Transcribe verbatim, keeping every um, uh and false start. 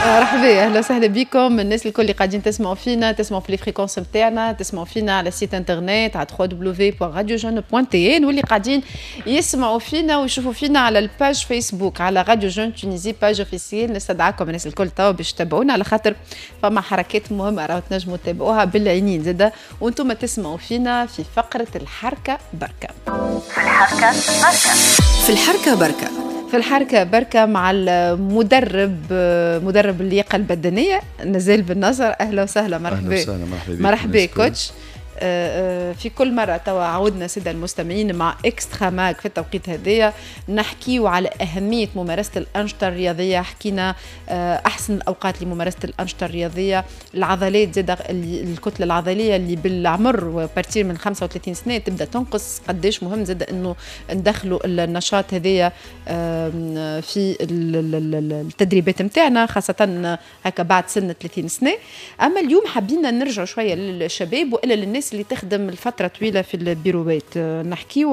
مرحبا، اهلا وسهلا بكم الناس الكل اللي قاعدين تسمعوا فينا، تسمعوا في لي فريكونس نتاعنا، تسمعوا فينا على السيت انترنت على دبليو دبليو دبليو بوان راديو جون بوان تي ان، واللي قاعدين يسمعوا فينا ويشوفوا فينا على الباج فيسبوك على راديو جون تونيزي باج اوفيسيال. نستدعاكم الناس الكل توا باش تتابعونا على خاطر فما حركات مهمه راهو تنجموا تتابعوها بالعينين زاده، وانتم تسمعوا فينا في فقره الحركه بركه. في الحركه بركه في الحركه بركه في الحركة بركة مع المدرب مدرب اللياقة البدنية نزال بن نصر. أهلا وسهلا. مرحبا. أهلا وسهلا. مرحبا. مرحبا كوتش. في كل مرة توا عودنا سيدة المستمعين مع إكسترا ماك في التوقيت هذايا نحكيو على أهمية ممارسة الأنشطة الرياضية. حكينا أحسن الأوقات لممارسة الأنشطة الرياضية، العضلات زادة الكتلة العضلية اللي بالعمر وبارتير من خمسة وثلاثين سنة تبدأ تنقص، قديش مهم زادة أنه ندخلوا النشاط هذايا في التدريبات متاعنا خاصة هكا بعد سن ثلاثين سنة. أما اليوم حبينا نرجع شوية للشباب وإلا للناس اللي تخدم الفترة طويلة في البيروات، نحكيو